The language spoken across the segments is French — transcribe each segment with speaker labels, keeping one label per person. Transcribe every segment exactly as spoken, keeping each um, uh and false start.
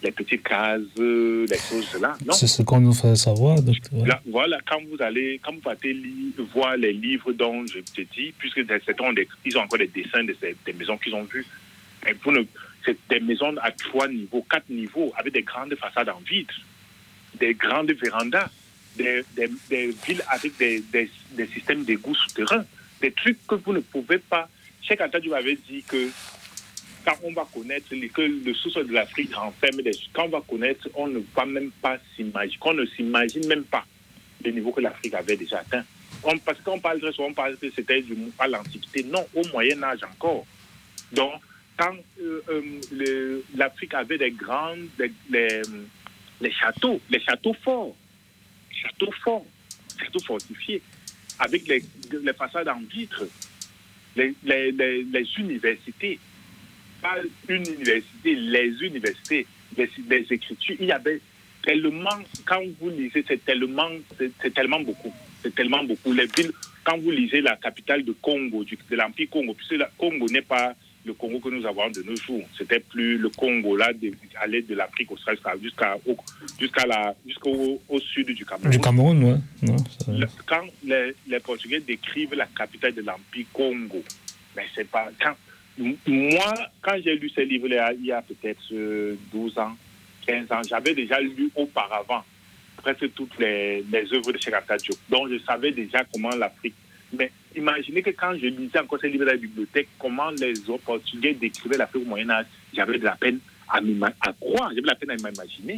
Speaker 1: les petites cases, les choses là. Non.
Speaker 2: C'est ce qu'on nous fait savoir, docteur.
Speaker 1: Là, voilà, quand vous allez, quand vous partez li- voir les livres dont je te dis, puisque certains ont des, ils ont encore des dessins de ces, des maisons qu'ils ont vues. Et pour ne, c'est des maisons à trois niveaux, quatre niveaux, avec des grandes façades en vitre, des grandes vérandas, des, des, des villes avec des, des, des systèmes d'égouts souterrains, des trucs que vous ne pouvez pas. Cheikh Anta Diop avait dit que quand on va connaître que le sous-sol de l'Afrique renferme des... Quand on va connaître, on ne va même pas s'imaginer, qu'on ne s'imagine même pas le niveau que l'Afrique avait déjà atteint. On, parce qu'on parle très souvent, on parle que c'était du, à l'Antiquité. Non, au Moyen-Âge encore. Donc, quand euh, euh, le, l'Afrique avait des grandes... Des, les, les châteaux, les châteaux forts, châteaux forts, châteaux fortifiés, avec les, les façades en vitre, les, les, les, les universités, pas une université, les universités, les, les écritures, il y avait tellement, quand vous lisez, c'est tellement, c'est, c'est tellement beaucoup, c'est tellement beaucoup. Les villes, quand vous lisez la capitale de Congo, du, de l'Empire Congo, puisque le Congo n'est pas le Congo que nous avons de nos jours, c'était plus le Congo là, de, à l'aide de l'Afrique australe jusqu'à, jusqu'à la, jusqu'au au sud du Cameroun.
Speaker 2: Du Cameroun, ouais. Non, ça...
Speaker 1: le, quand les, les Portugais décrivent la capitale de l'Empire Congo, mais c'est pas quand. Moi, quand j'ai lu ces livres-là, il y a peut-être douze ans, quinze ans, j'avais déjà lu auparavant presque toutes les, les œuvres de Cheikh Anta Diop. Donc, je savais déjà comment l'Afrique... Mais imaginez que quand je lisais encore ces livres à la bibliothèque, comment les autres Portugais décrivaient l'Afrique au Moyen-Âge, j'avais de la peine à, à croire, j'avais de la peine à m'imaginer.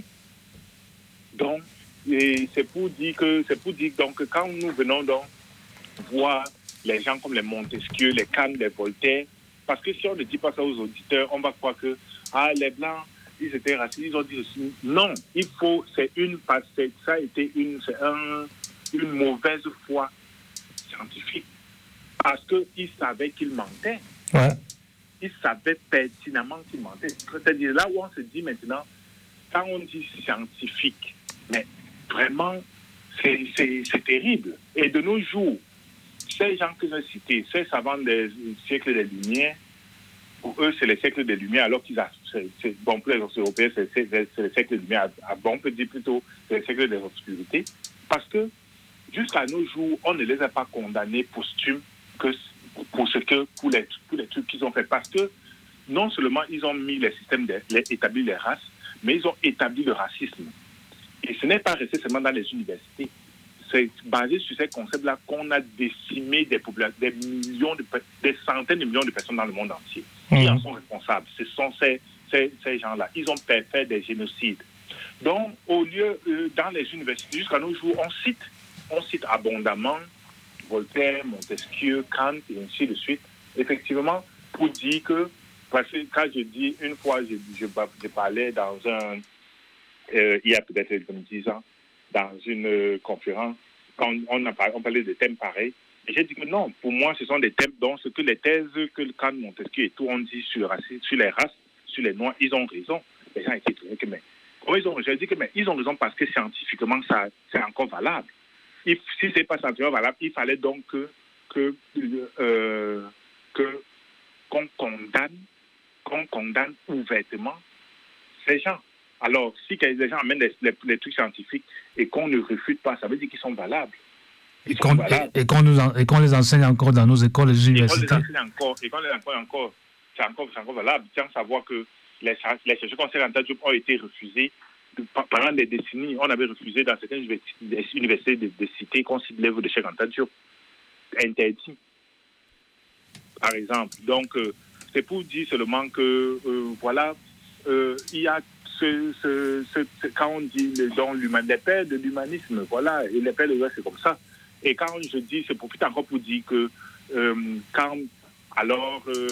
Speaker 1: Donc, et c'est pour dire que... C'est pour dire donc, que quand nous venons donc voir les gens comme les Montesquieu, les Kant, les Voltaire, parce que si on ne dit pas ça aux auditeurs, on va croire que ah, les Blancs, ils étaient racistes, ils ont dit aussi. Non, il faut, c'est une, c'est, ça a été une, c'est un, une mauvaise foi scientifique. Parce qu'ils savaient qu'ils mentaient.
Speaker 2: Ouais.
Speaker 1: Ils savaient pertinemment qu'ils mentaient. C'est-à-dire là où on se dit maintenant, quand on dit scientifique, mais vraiment, c'est, c'est, c'est terrible. Et de nos jours, ces gens que j'ai cités, ces savants des siècles des Lumières, pour eux, c'est les siècles des Lumières, alors qu'ils ont, c'est, c'est, bon, pour les Européens, c'est, c'est, c'est les siècles des Lumières, bon, on peut dire plutôt c'est les siècles des obscurités, parce que jusqu'à nos jours, on ne les a pas condamnés posthumes que pour ce que, pour les, pour les trucs qu'ils ont fait, parce que non seulement ils ont mis les systèmes, de, les, établi les races, mais ils ont établi le racisme. Et ce n'est pas resté seulement dans les universités. C'est basé sur ces concepts-là qu'on a décimé des populations, des millions, de, des centaines de millions de personnes dans le monde entier. Mmh. Qui en sont responsables. Ce sont ces, ces, ces gens-là. Ils ont fait des génocides. Donc, au lieu, euh, dans les universités, jusqu'à nos jours, on cite, on cite abondamment Voltaire, Montesquieu, Kant, et ainsi de suite. Effectivement, pour dire que, parce que quand je dis, une fois, je, je, je parlais dans un, euh, il y a peut-être comme dix ans, dans une euh, conférence, quand on, a parlé, on parlait de thèmes pareils, et j'ai dit que non, pour moi, ce sont des thèmes dont ce que les thèses que Kant, Montesquieu et tout ont dit sur le racisme, sur les races, sur les noirs, ils ont raison. Les gens étaient étonnés que, mais, comment ils ont raison? J'ai dit que, mais ils ont raison parce que scientifiquement, ça, c'est encore valable. Il, si ce n'est pas scientifiquement valable, il fallait donc que, que, euh, que, qu'on condamne, qu'on condamne ouvertement ces gens. Alors, si les gens amènent les, les, les trucs scientifiques et qu'on ne refute pas, ça veut dire qu'ils sont valables. Ils
Speaker 2: et,
Speaker 1: sont
Speaker 2: qu'on,
Speaker 1: valables.
Speaker 2: Et, et, qu'on nous en, et qu'on les enseigne encore dans nos écoles et universités.
Speaker 1: Et qu'on les enseigne encore, et qu'on les enseigne encore, c'est encore, c'est encore valable. Tiens, savoir que les, les chercheurs comme Cheikh Anta Diop ont été refusés pendant des décennies. On avait refusé dans certaines universités de, de citer qu'on cite l'œuvre de Cheikh Anta Diop. Interdit, par exemple. Donc, euh, c'est pour dire seulement que, euh, voilà, euh, il y a Ce, ce, ce, ce, quand on dit les, dans les pères de l'humanisme, voilà, et les pères de l'humanisme, c'est comme ça. Et quand je dis, c'est profite encore pour dire que euh, quand, alors, euh,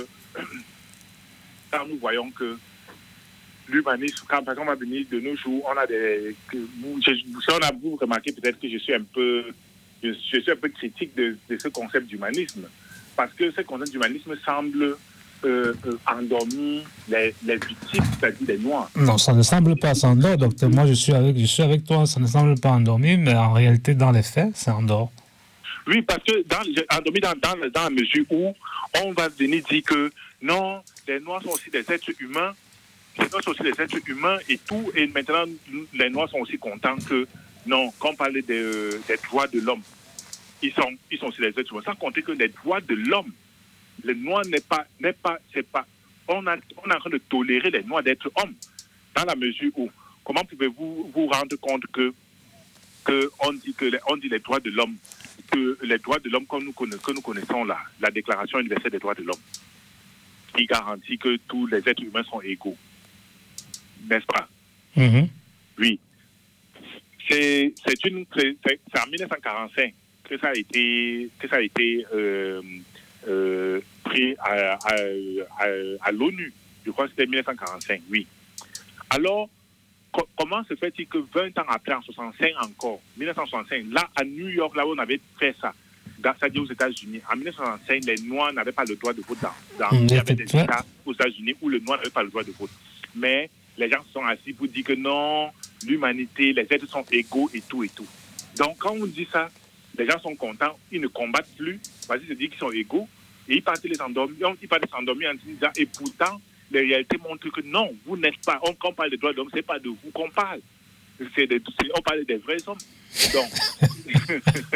Speaker 1: quand nous voyons que l'humanisme, quand par exemple on va venir de nos jours, on a des, que, je, si on a vous remarqué peut-être que je suis un peu, je, je suis un peu critique de, de ce concept d'humanisme, parce que ce concept d'humanisme semble Euh, euh, endormi les, les victimes, c'est-à-dire les Noirs.
Speaker 2: Non, ça ne semble pas s'endort, docteur. Moi, je suis, avec, je suis avec toi, ça ne semble pas endormi, mais en réalité, dans les faits, c'est endort.
Speaker 1: Oui, parce que dans, endormi dans, dans, dans la mesure où on va venir dire que non, les Noirs sont aussi des êtres humains les Noirs sont aussi des êtres humains et tout. Et maintenant, les Noirs sont aussi contents que, non, quand on parle des, des droits de l'homme, ils sont, ils sont aussi des êtres humains. Sans compter que les droits de l'homme, les Noirs n'est pas, n'est pas, c'est pas, on, a, on est en train de tolérer les Noirs d'être hommes. Dans la mesure où, comment pouvez-vous vous rendre compte que, que on dit que les, on dit les droits de l'homme, que les droits de l'homme comme nous connaissons, que nous connaissons là, la Déclaration universelle des droits de l'homme, qui garantit que tous les êtres humains sont égaux, n'est-ce pas?
Speaker 2: Mm-hmm.
Speaker 1: Oui. C'est, c'est une, c'est, c'est en dix-neuf cent quarante-cinq que ça a été, que ça a été euh, euh, pris à, à, à, à l'ONU. Je crois que c'était dix-neuf cent quarante-cinq, oui. Alors, co- comment se fait-il que vingt ans après, en soixante-cinq encore, dix-neuf cent soixante-cinq, là, à New York, là où on avait fait ça, dans, c'est-à-dire aux États-Unis, en dix-neuf cent soixante-cinq, les Noirs n'avaient pas le droit de vote dans, dans
Speaker 2: Mmh,
Speaker 1: il y avait des
Speaker 2: effectivement.
Speaker 1: États aux États-Unis où le Noir n'avait pas le droit de vote. Mais les gens se sont assis pour dire que non, l'humanité, les êtres sont égaux et tout et tout. Donc, quand on dit ça, les gens sont contents, ils ne combattent plus, parce qu'ils se disent qu'ils sont égaux, et ils partent les endormir, ils partent les endormir en disant, et pourtant, les réalités montrent que non, vous n'êtes pas, on, quand on parle des droits de l'homme, ce n'est pas de vous qu'on parle. C'est de, c'est, on parle des vrais hommes. Donc,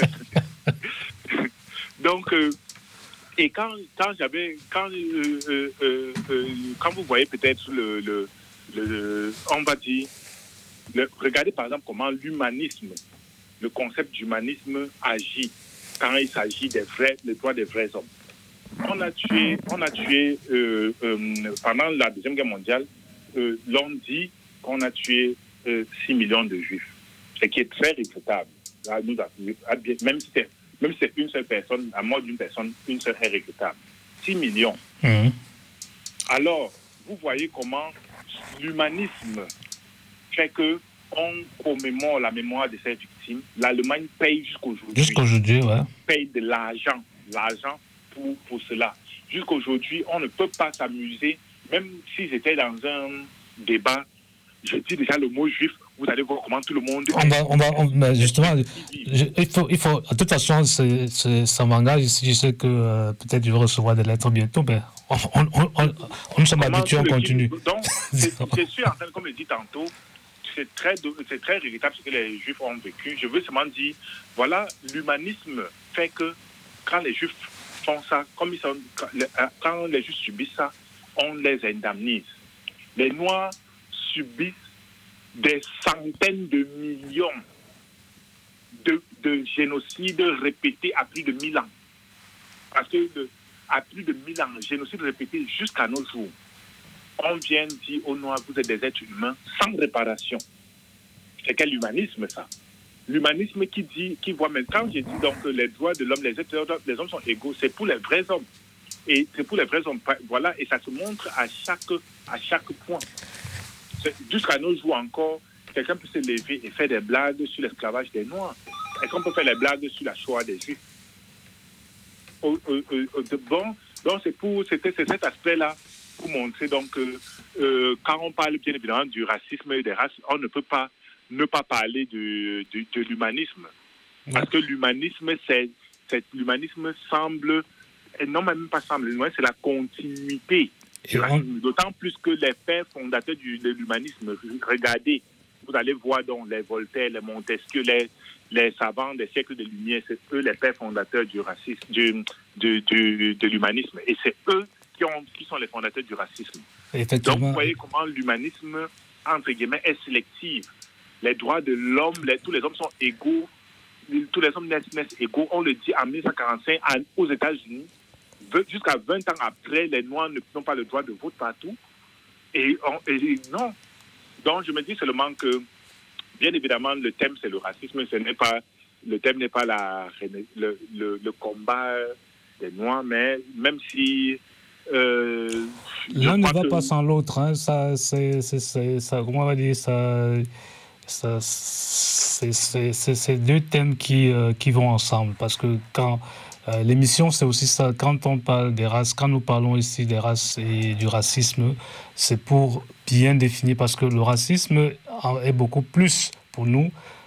Speaker 1: donc euh, et quand, quand j'avais, quand, euh, euh, euh, euh, quand vous voyez peut-être le, le, le on va dire, le, regardez par exemple comment l'humanisme, le concept d'humanisme agit quand il s'agit des vrais, des droits des vrais hommes. On a tué, on a tué euh, euh, pendant la Deuxième Guerre mondiale, euh, l'on dit qu'on a tué euh, six millions de juifs, ce qui est très regrettable. Là, nous, même si c'est même si c'est une seule personne, à mort d'une personne, une seule est regrettable. six millions.
Speaker 2: Mmh.
Speaker 1: Alors, vous voyez comment l'humanisme fait que on commémore la mémoire de ces victimes. L'Allemagne paye jusqu'aujourd'hui.
Speaker 2: Jusqu'aujourd'hui, ouais.
Speaker 1: Paye de l'argent, l'argent pour, pour cela. Jusqu'aujourd'hui, on ne peut pas s'amuser, même s'ils étaient dans un débat. Je dis déjà le mot juif, vous allez voir comment tout le monde...
Speaker 2: On va, on va, on, mais justement, je, il faut, il faut, de toute façon, c'est, c'est, ça m'engage ici. Je sais que euh, peut-être je vais recevoir des lettres bientôt, mais on, on, on, on, on nous sommes habitués, on continue.
Speaker 1: Donc, c'est, je suis en train, comme je dis tantôt, c'est très, c'est très regrettable ce que les Juifs ont vécu. Je veux seulement dire, voilà, l'humanisme fait que quand les Juifs font ça, comme ils sont, quand, les, quand les Juifs subissent ça, on les indemnise. Les Noirs subissent des centaines de millions de, de génocides répétés à plus de mille ans. Parce que de, à plus de mille ans, génocides répétés jusqu'à nos jours. On vient dire aux Noirs, vous êtes des êtres humains sans réparation. C'est quel humanisme, ça? L'humanisme qui dit, qui voit, mais quand j'ai dit donc que les droits de l'homme, les, êtres, les hommes sont égaux, c'est pour les vrais hommes. Et c'est pour les vrais hommes. Voilà, et ça se montre à chaque, à chaque point. C'est, jusqu'à nos jours encore, quelqu'un peut se lever et faire des blagues sur l'esclavage des Noirs. Est-ce qu'on peut faire des blagues sur la Shoah des Juifs? Oh, euh, euh, euh, bon, donc c'est pour, c'était, c'est cet aspect-là pour montrer donc que euh, quand on parle bien évidemment du racisme et des races, on ne peut pas ne pas parler de, de, de l'humanisme. Ouais. Parce que l'humanisme, c'est, c'est, l'humanisme semble, et non même pas semble, c'est la continuité. On... D'autant plus que les pères fondateurs du, de l'humanisme, regardez, vous allez voir donc les Voltaire, les Montesquieu, les, les savants des siècles de lumière, c'est eux les pères fondateurs du racisme, du, du, du, de l'humanisme. Et c'est eux qui, ont, qui sont les fondateurs du racisme. Donc vous voyez comment l'humanisme, entre guillemets, est sélectif. Les droits de l'homme, les, tous les hommes sont égaux, tous les hommes naissent, naissent égaux. On le dit en dix-neuf cent quarante-cinq à, aux États-Unis. Jusqu'à vingt ans après, les Noirs n'ont pas le droit de vote partout. Et, on, et non. Donc, je me dis seulement que, bien évidemment, le thème, c'est le racisme. Ce n'est pas, le thème n'est pas la, le, le, le combat des Noirs, mais même si... Euh,
Speaker 2: L'un ne va que... pas sans l'autre. Hein. Ça, c'est, c'est, c'est, ça, comment on va dire ça, ça c'est, c'est, c'est, c'est deux thèmes qui, euh, qui vont ensemble. Parce que quand... Euh, l'émission, c'est aussi ça. Quand on parle des races, quand nous parlons ici des races et du racisme, c'est pour bien définir, parce que le racisme est beaucoup plus pour nous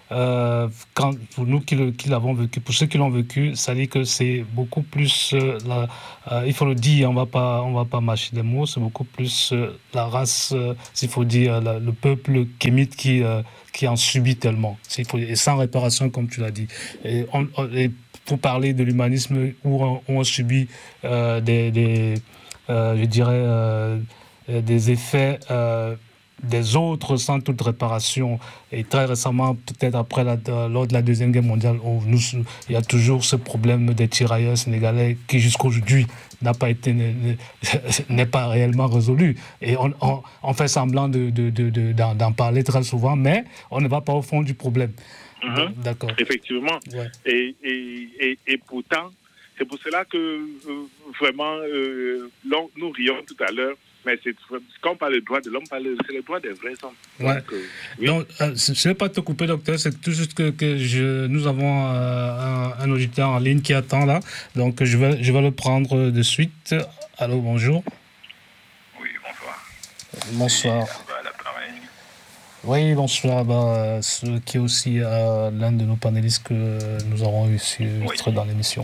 Speaker 2: euh, quand, pour nous qui, le, qui l'avons vécu, pour ceux qui l'ont vécu, ça dit que c'est beaucoup plus, euh, la, euh, il faut le dire, on va pas, on va pas mâcher des mots, c'est beaucoup plus euh, la race, euh, s'il faut dire, la, le peuple kémite qui, euh, qui en subit tellement, s'il faut, et sans réparation, comme tu l'as dit. Et, on, on, et pour parler de l'humanisme où on, où on subit euh, des, des euh, je dirais, euh, des effets euh, des autres sans toute réparation. Et très récemment, peut-être après la, lors de la Deuxième Guerre mondiale, on, nous, il y a toujours ce problème des tirailleurs sénégalais qui jusqu'aujourd'hui n'a pas été, n'est pas réellement résolu. Et on, on, on fait semblant de, de, de, de, d'en, d'en parler très souvent, mais on ne va pas au fond du problème.
Speaker 1: Mm-hmm.
Speaker 2: D'accord.
Speaker 1: Effectivement. Ouais. Et, et, et, et pourtant, c'est pour cela que euh, vraiment, euh, nous rions tout à l'heure, mais c'est, quand on parle de droits de l'homme, c'est le droit des vrais hommes.
Speaker 2: Ouais. Donc, euh, oui. Donc euh, je ne vais pas te couper, docteur, c'est tout juste que, que je, nous avons euh, un, un auditeur en ligne qui attend là. Donc, je vais, je vais le prendre de suite. Allô, bonjour.
Speaker 3: Oui, bonsoir.
Speaker 2: Bonsoir.
Speaker 3: À l'appareil.
Speaker 2: Oui, bonsoir. Bah, ce qui est aussi euh, l'un de nos panélistes que nous aurons réussi oui. dans l'émission.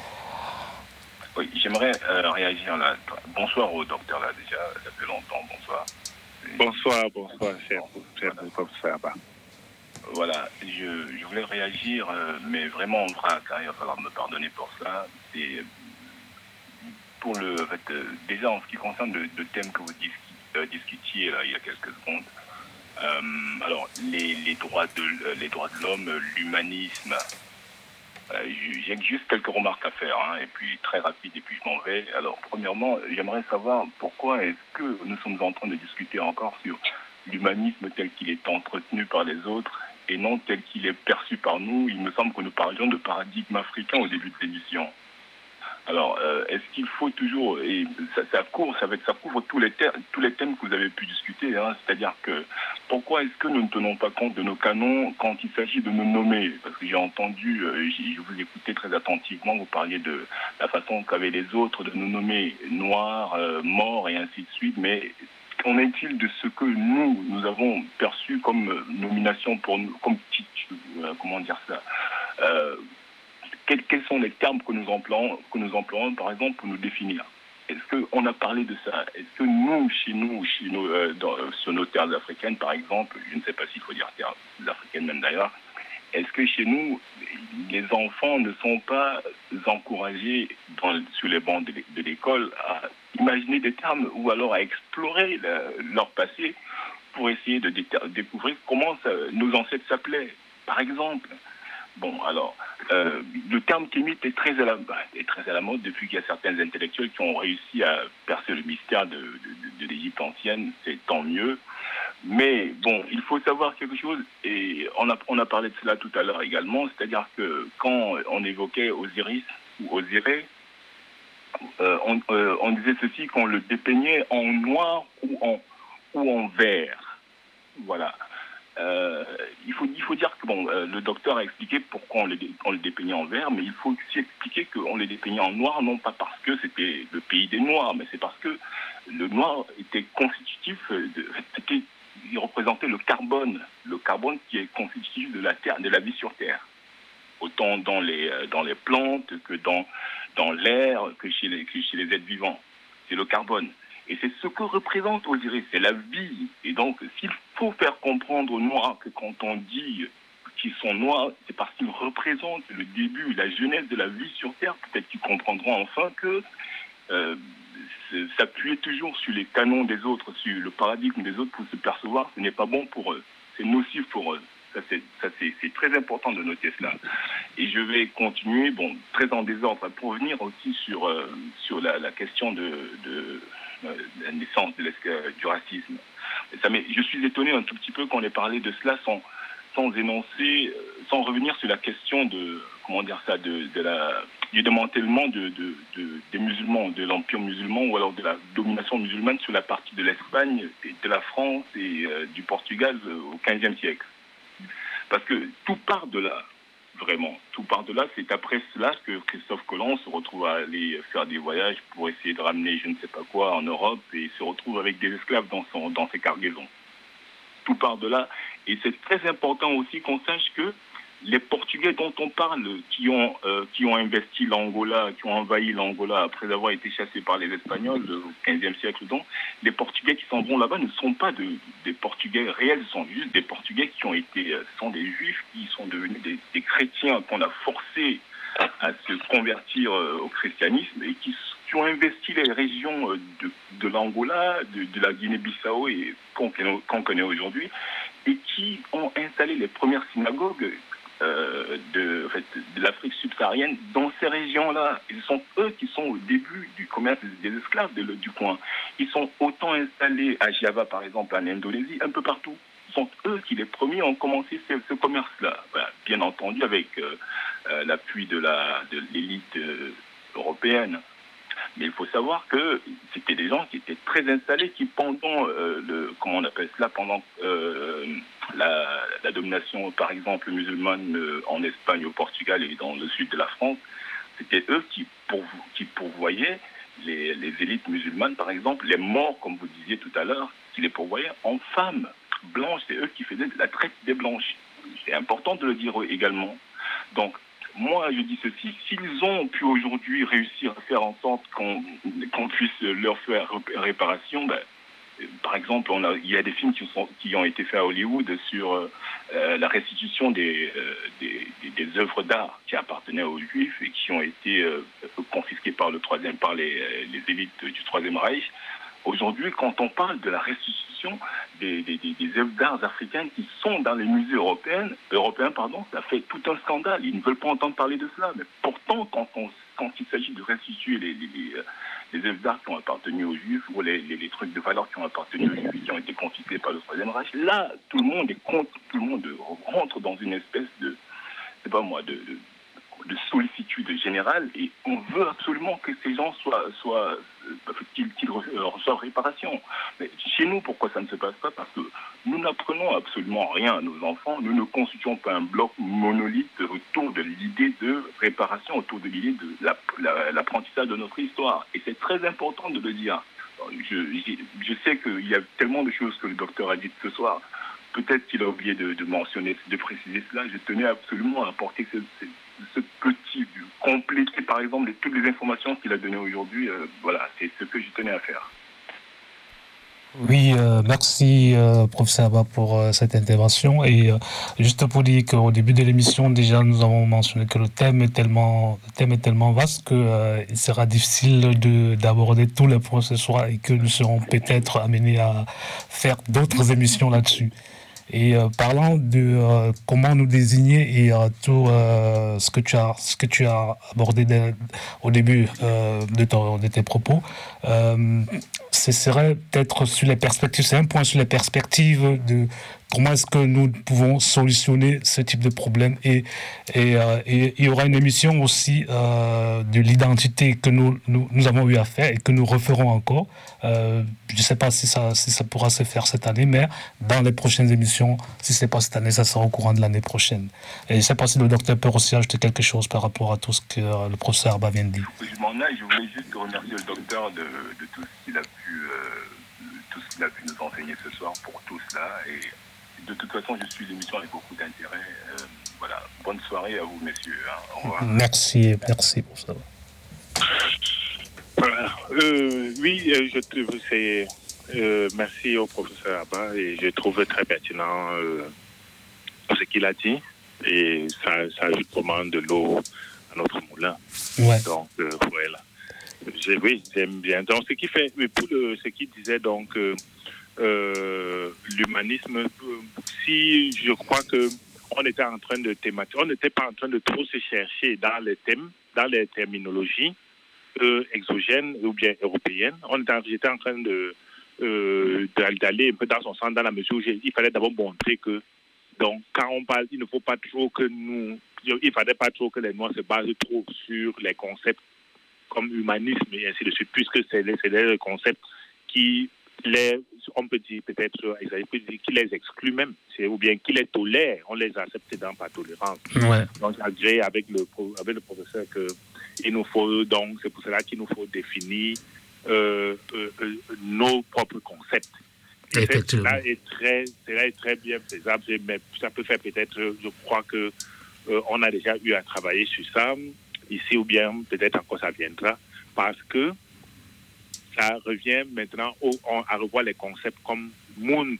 Speaker 3: Oui, j'aimerais euh, réagir là. Bonsoir au docteur là déjà, ça fait longtemps, bonsoir.
Speaker 1: Bonsoir, bonsoir, cher, cher professeur.
Speaker 3: Voilà, je, je voulais réagir, euh, mais vraiment en vrac, hein, il va falloir me pardonner pour ça. C'est pour le, en fait, euh, déjà en ce qui concerne le, le thème que vous dis, euh, discutiez là il y a quelques secondes. Euh, alors les, les droits de les droits de l'homme, l'humanisme. Euh, j'ai juste quelques remarques à faire, hein, et puis très rapide, et puis je m'en vais. Alors, premièrement, j'aimerais savoir pourquoi est-ce que nous sommes en train de discuter encore sur l'humanisme tel qu'il est entretenu par les autres et non tel qu'il est perçu par nous. Il me semble que nous parlions de paradigme africain au début de l'émission. Alors, euh, est-ce qu'il faut toujours, et ça, ça couvre, ça, ça couvre tous les, thèmes, tous les thèmes que vous avez pu discuter, hein, c'est-à-dire que pourquoi est-ce que nous ne tenons pas compte de nos canons quand il s'agit de nous nommer? Parce que j'ai entendu, euh, je vous écoutais très attentivement, vous parliez de la façon qu'avaient les autres de nous nommer noirs, euh, morts et ainsi de suite, mais qu'en est-il de ce que nous, nous avons perçu comme nomination pour nous, comme titre, euh, comment dire ça euh, Quels, quels sont les termes que nous employons, que nous employons, par exemple, pour nous définir? Est-ce qu'on a parlé de ça? Est-ce que nous, chez nous, chez nous euh, dans, sur nos terres africaines, par exemple, je ne sais pas s'il faut dire terres africaines même d'ailleurs, est-ce que chez nous, les enfants ne sont pas encouragés dans, sur les bancs de, de l'école à imaginer des termes ou alors à explorer le, leur passé pour essayer de dé- découvrir comment ça, nos ancêtres s'appelaient, par exemple? Bon, alors, euh, le terme kémite est très, à la, est très à la mode depuis qu'il y a certains intellectuels qui ont réussi à percer le mystère de, de, de, de l'Égypte ancienne, c'est tant mieux. Mais bon, il faut savoir quelque chose, et on a, on a parlé de cela tout à l'heure également, c'est-à-dire que quand on évoquait Osiris ou Osiré, euh, on, euh, on disait ceci, qu'on le dépeignait en noir ou en, ou en vert. Voilà. Euh, il, faut, il faut dire que bon, euh, le docteur a expliqué pourquoi on le, on le dépeignait en vert, mais il faut aussi expliquer qu'on le dépeignait en noir, non pas parce que c'était le pays des Noirs, mais c'est parce que le noir était constitutif, de, c'était, il représentait le carbone, le carbone qui est constitutif de la terre, de la vie sur Terre, autant dans les, dans les plantes que dans, dans l'air, que chez les, que chez les êtres vivants. C'est le carbone. Et c'est ce que représente Osiris, c'est la vie. Et donc, s'il faut faire comprendre aux Noirs que quand on dit qu'ils sont noirs, c'est parce qu'ils représentent le début, la jeunesse de la vie sur Terre, peut-être qu'ils comprendront enfin que euh, s'appuyer toujours sur les canons des autres, sur le paradigme des autres pour se percevoir, ce n'est pas bon pour eux. C'est nocif pour eux. Ça, c'est, ça, c'est, c'est très important de noter cela. Et je vais continuer, bon, très en désordre, pour revenir aussi sur, euh, sur la, la question de... de la naissance de du racisme. Ça, mais je suis étonné un tout petit peu qu'on ait parlé de cela sans, sans énoncer, sans revenir sur la question de, comment dire ça, de, de la, du démantèlement de, de, de, des musulmans, de l'empire musulman, ou alors de la domination musulmane sur la partie de l'Espagne, et de la France et euh, du Portugal euh, au quinzième siècle. Parce que tout part de là. Vraiment, tout part de là. C'est après cela que Christophe Colomb se retrouve à aller faire des voyages pour essayer de ramener je ne sais pas quoi en Europe et se retrouve avec des esclaves dans, son, dans ses cargaisons. Tout part de là. Et c'est très important aussi qu'on sache que les Portugais dont on parle, qui ont, euh, qui ont investi l'Angola, qui ont envahi l'Angola après avoir été chassés par les Espagnols au quinzième siècle, donc, les Portugais qui s'en vont là-bas ne sont pas de, des Portugais réels, ce sont juste des Portugais qui ont été, euh, sont des Juifs, qui sont devenus des, des chrétiens qu'on a forcés à se convertir euh, au christianisme et qui, qui ont investi les régions euh, de, de l'Angola, de, de la Guinée-Bissau et qu'on, qu'on connaît aujourd'hui, et qui ont installé les premières synagogues Euh, de, en fait, de l'Afrique subsaharienne dans ces régions-là. Ils sont eux qui sont au début du commerce des esclaves de, du coin. Ils sont autant installés à Java, par exemple, en Indonésie, un peu partout. Ce sont eux qui, les premiers, ont commencé ce, ce commerce-là. Ben, bien entendu, avec euh, euh, l'appui de, la, de l'élite euh, européenne. Mais il faut savoir que c'était des gens qui étaient très installés, qui pendant euh, le, comment on appelle cela, pendant euh, la, la domination, par exemple, musulmane euh, en Espagne, au Portugal et dans le sud de la France, c'était eux qui, pour, qui pourvoyaient les, les élites musulmanes, par exemple, les morts, comme vous disiez tout à l'heure, qui les pourvoyaient en femmes blanches. C'est eux qui faisaient la traite des blanches. C'est important de le dire également. Donc, moi, je dis ceci, s'ils ont pu aujourd'hui réussir à faire en sorte qu'on, qu'on puisse leur faire réparation, ben, par exemple, on a, il y a des films qui, sont, qui ont été faits à Hollywood sur euh, la restitution des, euh, des, des, des œuvres d'art qui appartenaient aux Juifs et qui ont été euh, confisquées par, le troisième, par les, les élites du Troisième Reich. Aujourd'hui, quand on parle de la restitution des, des, des, des œuvres d'art africaines qui sont dans les musées européens, européens pardon, ça fait tout un scandale. Ils ne veulent pas entendre parler de cela. Mais pourtant, quand, on, quand il s'agit de restituer les, les, les, les œuvres d'art qui ont appartenu aux Juifs ou les, les, les trucs de valeur qui ont appartenu aux Juifs et qui ont été confisqués par le Troisième Reich, là, tout le monde est contre, tout le monde rentre dans une espèce de, c'est pas moi, de, de, de sollicitude générale et on veut absolument que ces gens soient, soient qu'ils, qu'ils reçoivent réparation. Mais chez nous, pourquoi ça ne se passe pas? Parce que nous n'apprenons absolument rien à nos enfants. Nous ne constituons pas un bloc monolithe autour de l'idée de réparation, autour de l'idée de la, la, l'apprentissage de notre histoire. Et c'est très important de le dire. Je, je, je sais qu'il y a tellement de choses que le docteur a dites ce soir. Peut-être qu'il a oublié de, de mentionner, de préciser cela. Je tenais absolument à apporter ce, ce, ce petit, compléter par exemple toutes les informations qu'il a données aujourd'hui. Euh, voilà, c'est ce que je tenais à faire.
Speaker 2: Oui, euh, merci euh, professeur Abba pour euh, cette intervention et euh, juste pour dire qu'au début de l'émission déjà nous avons mentionné que le thème est tellement, le thème est tellement vaste que euh, il sera difficile de d'aborder tous les points ce soir et que nous serons peut-être amenés à faire d'autres émissions là-dessus. Et euh, parlant de euh, comment nous désigner et euh, tout euh, ce que tu as ce que tu as abordé de, au début euh, de, ton, de tes propos, euh, ce serait peut-être sur les perspectives. C'est un point sur les perspectives de comment est-ce que nous pouvons solutionner ce type de problème et et, euh, et il y aura une émission aussi euh, de l'identité que nous, nous nous avons eu à faire et que nous referons encore. Euh, je ne sais pas si ça si ça pourra se faire cette année, mais dans les prochaines émissions, si ce n'est pas cette année, ça sera au courant de l'année prochaine. Et je ne sais pas si le docteur peut aussi ajouter quelque chose par rapport à tout ce que euh, le professeur Abba vient de dire.
Speaker 3: Oui, je m'en ai, je voulais juste remercier le docteur de, de tout ce qu'il a pu euh, tout ce qu'il a pu nous enseigner ce soir pour tout cela. Et de toute façon, je suis l'émission avec beaucoup d'intérêt. Euh, voilà, bonne soirée à vous, messieurs. Hein. Au revoir.
Speaker 2: Merci, merci pour ça.
Speaker 1: Voilà. Euh, oui, je trouve c'est euh, merci au professeur Abba et je trouve très pertinent euh, ce qu'il a dit et ça, ça ajoute vraiment de l'eau à notre moulin.
Speaker 2: Ouais.
Speaker 1: Donc euh, voilà. J'ai, oui, j'aime bien. Donc ce qui fait, pour le, ce qu'il disait donc euh, euh, l'humanisme, si je crois que on était en train de thématiser, on n'était pas en train de trop se chercher dans les thèmes, dans les terminologies euh, exogènes ou bien européennes. On était, j'étais en train de euh, d'aller un peu dans son sens, dans la mesure où il fallait d'abord montrer que donc quand on parle, il ne faut pas trop que nous, il fallait pas trop que les Noirs se basent trop sur les concepts comme humanisme et ainsi de suite, puisque c'est les, c'est les concepts qui les, on peut dire peut-être, qui les excluent même, c'est, ou bien qui les tolèrent, on les accepte dans par tolérance.
Speaker 2: Ouais.
Speaker 1: Donc, j'ai avec le, avec le professeur que il nous faut, donc, c'est pour cela qu'il nous faut définir euh, euh, euh, nos propres concepts. Cela est très, cela est très bien faisable, mais ça peut faire peut-être, je crois que euh, on a déjà eu à travailler sur ça ici, ou bien peut-être encore ça viendra, parce que ça revient maintenant au, on, à revoir les concepts comme monde.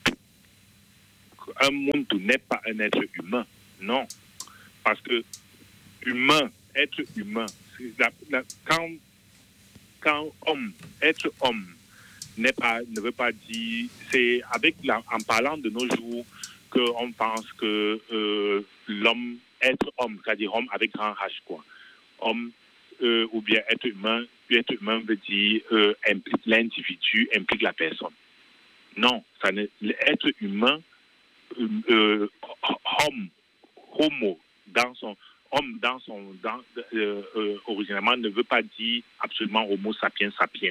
Speaker 1: Un monde n'est pas un être humain, non, parce que humain, être humain, la, la, quand quand homme, être homme n'est pas, ne veut pas dire, c'est avec la, en parlant de nos jours qu'on pense que euh, l'homme, être homme, c'est-à-dire homme avec grand H, quoi. Homme, euh, ou bien être humain, être humain veut dire euh, implique l'individu, implique la personne. Non, ça ne, être humain, euh, euh, homme, homo, dans son, homme dans son, dans, euh, euh, originalement ne veut pas dire absolument homo sapiens sapiens.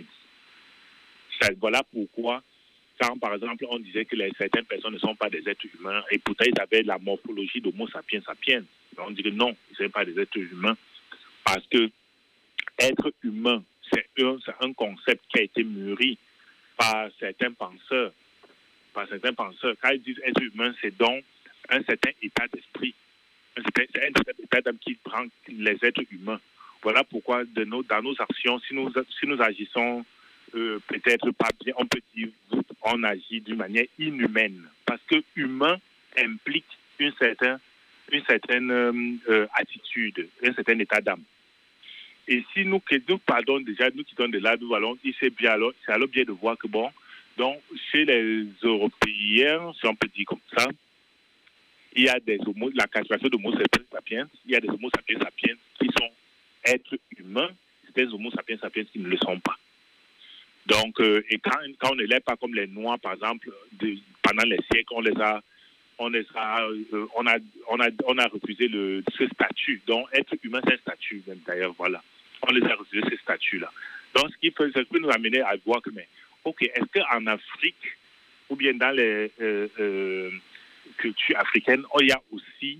Speaker 1: Voilà pourquoi, quand par exemple on disait que les, certaines personnes ne sont pas des êtres humains, et pourtant ils avaient la morphologie d'homo sapiens sapiens, on dit que non, ils ne sont pas des êtres humains, parce que être humain, c'est un, c'est un concept qui a été mûri par certains penseurs, par certains penseurs. Quand ils disent être humain, c'est donc un certain état d'esprit, un certain, c'est un certain état d'âme qui prend les êtres humains. Voilà pourquoi de nos, dans nos actions, si nous, si nous agissons Euh, peut-être pas bien, on peut dire on agit d'une manière inhumaine, parce que humain implique une certaine, une certaine euh, attitude, un certain état d'âme. Et si nous, nous pardon déjà, nous quittons de là, nous allons, c'est bien alors, c'est alors bien de voir que bon, donc chez les Européens, si on peut dire comme ça, il y a des homo, la classification d'homo sapiens sapiens, il y a des homo sapiens sapiens qui sont êtres humains, des homo sapiens sapiens qui ne le sont pas. Donc, euh, et quand, quand on ne l'est pas comme les Noirs, par exemple, de, pendant les siècles, on les a, on les a, euh, on a, on a, on a refusé le, ce statut. Donc, être humain, c'est un statut, même d'ailleurs, voilà. On les a refusé ce statut-là. Donc, ce qui peut, ça peut nous amener à voir que, mais, ok, est-ce qu'en Afrique, ou bien dans les euh, euh, cultures africaines, oh, il y a aussi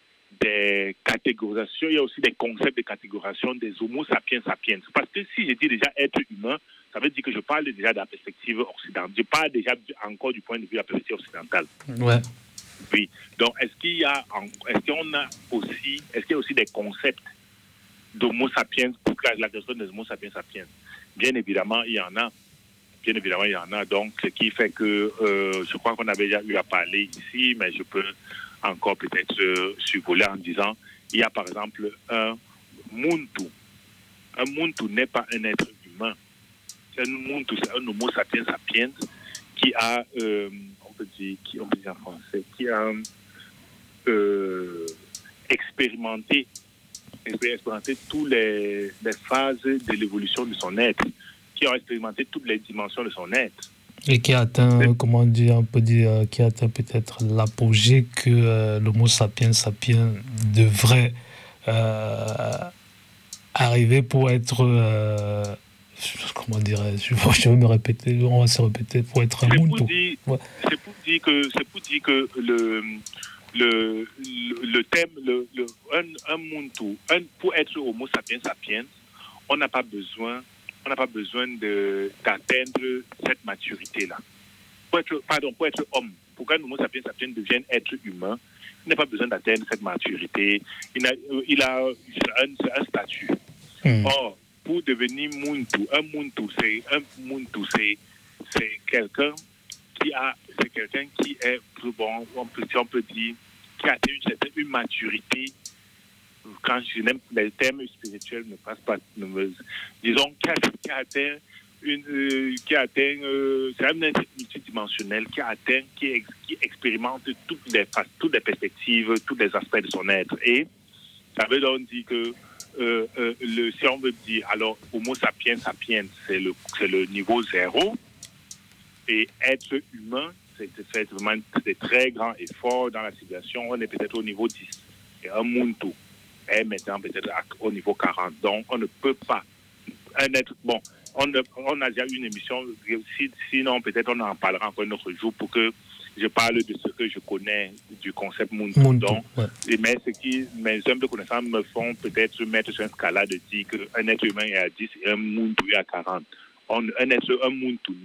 Speaker 1: des catégorisations, il y a aussi des concepts de catégorisation des homo sapiens sapiens. Parce que si je dis déjà être humain, ça veut dire que je parle déjà de la perspective occidentale. Je parle déjà encore du point de vue de la perspective occidentale.
Speaker 2: Ouais.
Speaker 1: Oui. Donc, est-ce qu'il y a, est-ce qu'on a aussi, est-ce qu'il y a aussi des concepts d'homo sapiens pour la question des homo sapiens sapiens? Bien évidemment, il y en a. Bien évidemment, il y en a. Donc, ce qui fait que euh, je crois qu'on avait déjà eu à parler ici, mais je peux encore peut-être euh, survoler en disant, il y a par exemple un muntu. Un muntu n'est pas un être humain. C'est un muntu, c'est un homo sapiens sapiens qui a, euh, on peut dire, qui, on peut dire en français, qui a euh, expérimenté, expérimenté toutes les, les phases de l'évolution de son être, qui a expérimenté toutes les dimensions de son être.
Speaker 2: Et qui a atteint, comment dire, on peut dire, qui a atteint peut-être l'apogée que euh, l'homo sapiens sapiens devrait euh, arriver pour être... Euh, comment dirais-je, je vais me répéter, on va se répéter pour être un muntu.
Speaker 1: Ouais. C'est pour dire que c'est pour dire que le le le, le thème le, le un, un muntu, un, pour être homo sapiens sapiens, on n'a pas besoin on n'a pas besoin de d'atteindre cette maturité là. Pour être pardon pour être homme, pour qu'un homo sapiens sapiens devienne être humain, il n'a pas besoin d'atteindre cette maturité. Il a il a un, un statut. Mm. Or, pour devenir muntu, un muntu, c'est un muntu, c'est, c'est quelqu'un qui a, c'est quelqu'un qui est, bon, on peut, on peut dire, qui a atteint une certaine une maturité. Quand je n'aime les termes spirituels ne passent pas, ne me, disons qui a, qui a atteint une, euh, qui a atteint, euh, c'est un être multidimensionnel qui a atteint, qui, ex, qui expérimente toutes les toutes les perspectives, tous les aspects de son être. Et ça veut donc dire que Euh, euh, le, si on veut dire, alors, homo sapiens sapiens, c'est le, c'est le niveau zéro, et être humain, c'est, c'est vraiment des très grands efforts dans la civilisation, on est peut-être au niveau dix, et un muntu est maintenant peut-être au niveau quarante, donc on ne peut pas, un être, bon, on, on a déjà eu une émission, si, sinon peut-être on en parlera encore un autre jour pour que je parle de ce que je connais du concept muntu. Donc, ouais. Mais ce qui, mes humbles connaissances me font peut-être mettre sur un scala de dire qu'un être humain est à dix et un muntu est à quarante. On, un être, un muntu n'est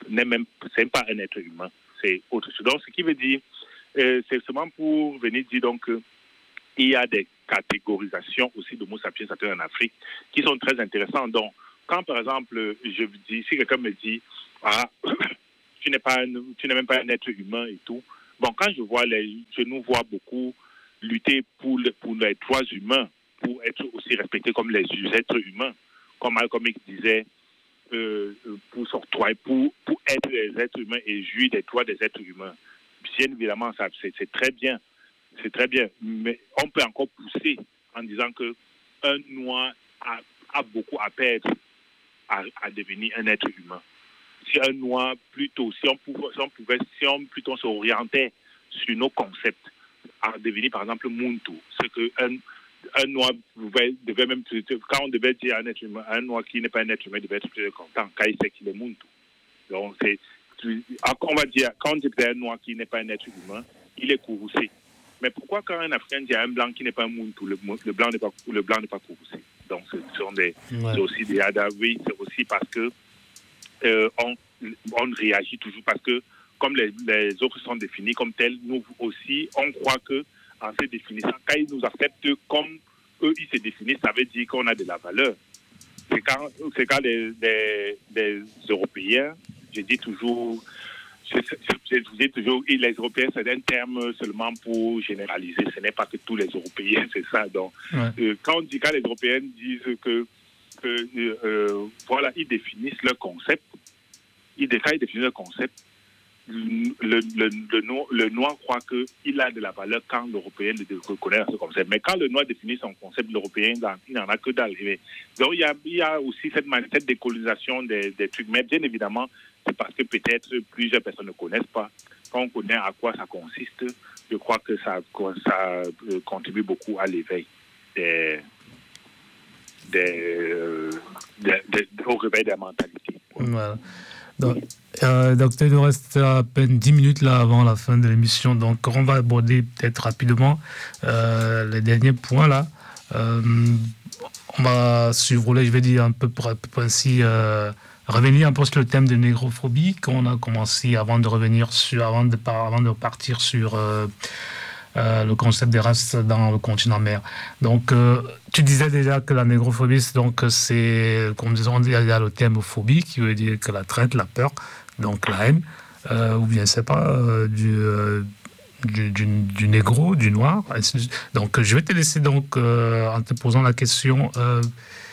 Speaker 1: n'est même, c'est pas un être humain, c'est autre chose. Donc, ce qui veut dire, euh, c'est seulement pour venir dire donc qu'il y a des catégorisations aussi d'Homo sapiens sapiens en Afrique qui sont très intéressantes. Donc, quand par exemple, je dis, si quelqu'un me dit, ah, tu n'es pas, un, tu n'es même pas un être humain et tout. Bon, quand je vois les, je nous vois beaucoup lutter pour, le, pour les droits humains, pour être aussi respectés comme les êtres humains, comme Malcolm X disait, euh, pour s'octroyer, pour, pour être des êtres humains et jouir des droits des êtres humains. Bien évidemment, ça, c'est, c'est très bien, c'est très bien, mais on peut encore pousser en disant que un noir a, a beaucoup à perdre à, à devenir un être humain. Si un noir, plutôt, si on pouvait, si on, pouvait, si on plutôt s'orientait sur nos concepts, à devenir par exemple Muntu, ce qu'un un noir pouvait, devait même, quand on devait dire à un être humain, un noir qui n'est pas un être humain devait être plus content, quand il sait qu'il est Muntu. Donc, c'est, on va dire, quand on dit un noir qui n'est pas un être humain, il est courroucé. Mais pourquoi quand un Africain dit à un blanc qui n'est pas un Muntu, le, le blanc n'est pas, le blanc n'est pas courroucé? Donc, ce sont des, ouais. c'est aussi des oui, c'est aussi parce que Euh, on, on réagit toujours parce que comme les, les autres sont définis comme tels, nous aussi, on croit que en se définissant, quand ils nous acceptent comme eux, ils se définissent, ça veut dire qu'on a de la valeur. C'est quand, c'est quand les, les, les Européens, je dis toujours, je, je, je dis toujours, les Européens, c'est un terme seulement pour généraliser, ce n'est pas que tous les Européens, c'est ça. Donc, ouais. euh, quand on dit, quand les Européens disent que Que, euh, voilà, ils définissent leur concept. Ils, quand ils définissent leur concept, le, le, le, noir, le noir croit qu'il a de la valeur quand l'Européen le reconnaît ce concept. Mais quand le noir définit son concept, l'Européen, il n'en a que dalle. Donc, il y a, il y a aussi cette, cette décolonisation des, des trucs. Mais bien évidemment, c'est parce que peut-être plusieurs personnes ne connaissent pas. Quand on connaît à quoi ça consiste, je crois que ça, ça contribue beaucoup à l'éveil des... Des, euh, des, des, au réveil de la mentalité.
Speaker 2: Voilà. Donc, euh, donc, il nous reste à peine dix minutes là avant la fin de l'émission. Donc, on va aborder peut-être rapidement euh, les derniers points là. Euh, on va suivre là, je vais dire un peu pour, pour ainsi euh, revenir un peu sur le thème de négrophobie qu'on a commencé avant de revenir sur, avant de, avant de partir sur. Euh, Euh, le concept des races dans le continent mer. Donc, euh, tu disais déjà que la négrophobie, c'est, donc, c'est, comme disons, il y a le terme phobie, qui veut dire que la traite, la peur, donc la haine, euh, ou bien, c'est pas, euh, du, euh, du, du, du négro, du noir. Donc, je vais te laisser, donc, euh, en te posant la question, euh,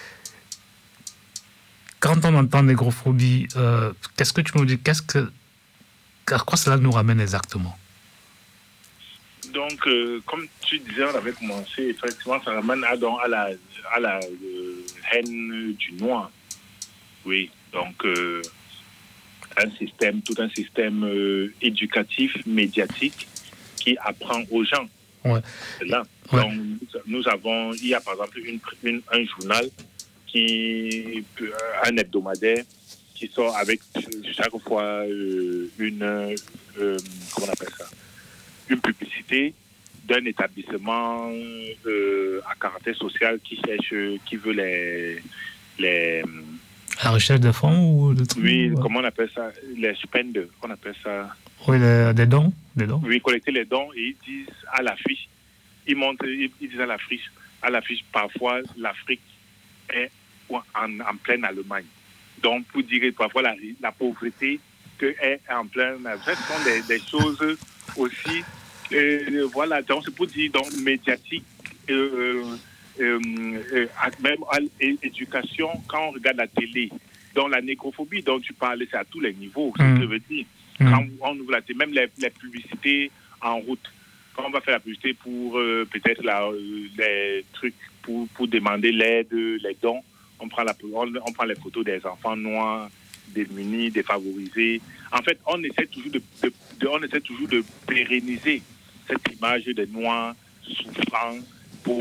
Speaker 2: quand on entend négrophobie, euh, qu'est-ce que tu peux nous dire, qu'est-ce que, à quoi cela nous ramène exactement?
Speaker 1: Donc, euh, comme tu disais, on avait commencé, effectivement, ça ramène à, donc, à la, à la euh, haine du noir. Oui, donc, euh, un système, tout un système euh, éducatif, médiatique, qui apprend aux gens.
Speaker 2: Ouais.
Speaker 1: C'est là. Ouais. Donc, nous avons, il y a par exemple une, une, un journal, qui, un hebdomadaire, qui sort avec chaque fois euh, une, euh, comment on appelle ça? Une publicité d'un établissement euh, à caractère social qui cherche, qui veut les... les
Speaker 2: la recherche de fonds ou de trucs?
Speaker 1: Oui, ouais. Comment on appelle ça? Les spend, on appelle ça...
Speaker 2: Oui, les, des dons, des dons.
Speaker 1: Oui, collecter les dons et ils disent à l'affiche, ils montrent, ils, ils disent à l'affiche, à l'affiche, parfois l'Afrique est en, en pleine Allemagne. Donc, pour dire que parfois la, la pauvreté que est en pleine... Ce sont des, des choses aussi... Euh, voilà, donc c'est pour dire, donc, médiatique, euh, euh, euh, même à l'éducation, quand on regarde la télé, donc la négrophobie dont tu parles, c'est à tous les niveaux, c'est mmh. ce que je veux dire. Mmh. Quand on ouvre la télé, même les, les publicités en route, quand on va faire la publicité pour euh, peut-être la, les trucs, pour, pour demander l'aide, les dons, on prend, la, on, on prend les photos des enfants noirs, démunis, défavorisés. En fait, on essaie toujours de, de, de, on essaie toujours de pérenniser cette image des Noirs souffrant pour...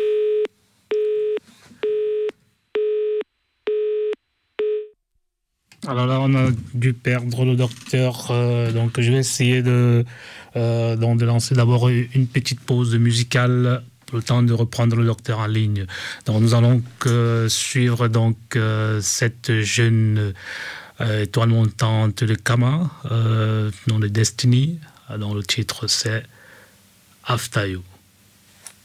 Speaker 2: Alors là, on a dû perdre le docteur, euh, donc je vais essayer de, euh, donc de lancer d'abord une petite pause musicale pour le temps de reprendre le docteur en ligne. Donc nous allons euh, suivre donc euh, cette jeune euh, étoile montante de Kama, euh, nom de Destiny, dont le titre c'est After You.